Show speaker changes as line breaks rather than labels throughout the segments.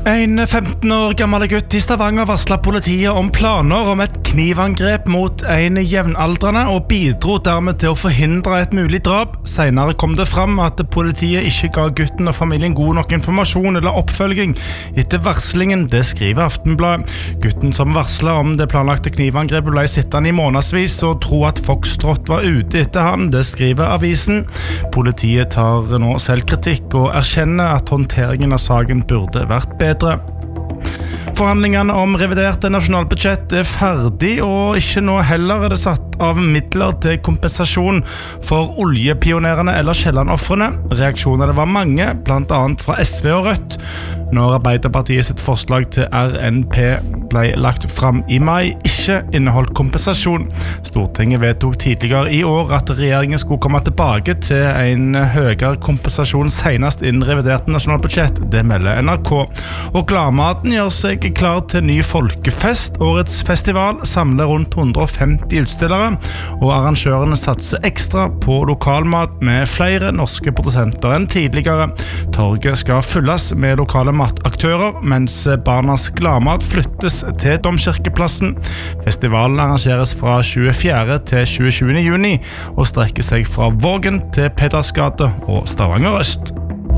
En 15 år gammel gutt I Stavanger varslet politiet om planer om et knivangrep mot en jevnaldrende og bidro dermed til å forhindre et mulig drap. Senere kom det fram at politiet ikke ga gutten og familien god nok informasjon eller oppfølging etter varslingen, det skriver Aftenbladet. Gutten som varslet om det planlagte knivangrepet ble sittende I månedsvis og tro at Foxtrot var ute etter han, det skriver avisen. Politiet tar nå selvkritikk og erkjenner at håndteringen av saken burde vært bedre. Forhandlingene om reviderte nasjonalbudsjett ferdig, og ikke nå heller det satt av midler til kompensasjon for oljepionerene eller Kielland-offrene. Reaksjonene var mange, blant annet fra SV og Rødt, når Arbeiderpartiet sitt forslag til RNP ble lagt fram I mai, ikke inneholdt kompensasjon. Stortinget vedtok tidligere I år at regjeringen skulle komme tilbake til en høyere kompensasjon senest innen revidert nasjonalbudsjett, det melder NRK. Og Gladmaten gjør seg klar til ny folkefest. Årets festival samler rundt 150 utstillere, og arrangørene satser ekstra på lokalmat med flere norske produsenter enn tidligere. Torget skal fylles med lokale mataktører, mens Barnas Gladmat flyttes til Domkirkeplassen. Festivalen arrangeres fra 24. til 27. juni, og strekker seg fra Vågen til Petersgade og Stavanger Øst.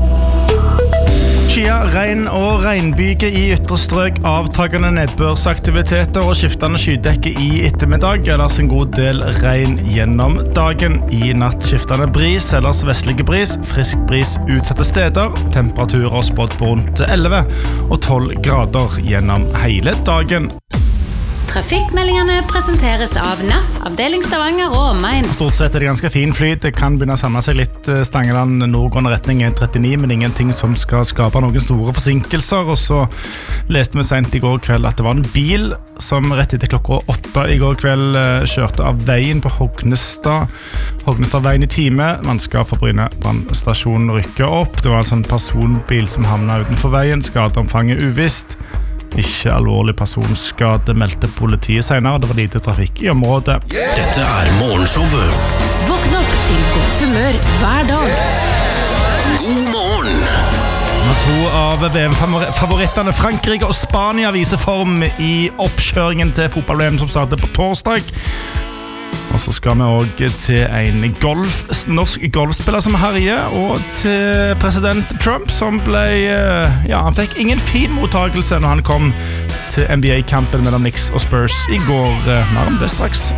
Skia, regn og regnbyge I ytre strøk, avtagende nedbørsaktiviteter og skiftende skydekke I ettermiddag, ellers en god del regn gjennom dagen. I natt skiftende bris, ellers vestlige bris, frisk bris utsatte steder, temperaturer spådd på rundt 11 og 12 grader gjennom hele dagen.
Trafikkmeldingene presenteres av NAF, avdeling Stavanger og omegn.
Stort sett det ganske fin flyt. Det kan begynne å samle seg litt Stangeland nordgående retning 39, men ingenting som skal skape noen store forsinkelser. Og så leste vi sent I går kveld at det var en bil som rett etter klokka 8 I går kveld kjørte av veien på Hognestadveien I time. Mannskap for Bryne brannstasjon rykker opp. Det var en personbil som havnet utenfor veien. Skadeomfanget uvisst. Ikke alvorlig personskade, meldte politiet senere. Det var lite trafikk I området.
Dette morgenshowet.
Våkn opp til godt humør hver dag.
God morgen.
To av VM-favorittene Frankrike og Spania viser form I oppkjøringen til fotball-VM som starter på torsdag. Og så skal vi også til en norsk golfspiller som herjer, og til president Trump som han fikk ingen fin mottagelse når han kom til NBA-kampen mellom Knicks og Spurs I går. Mer om det straks.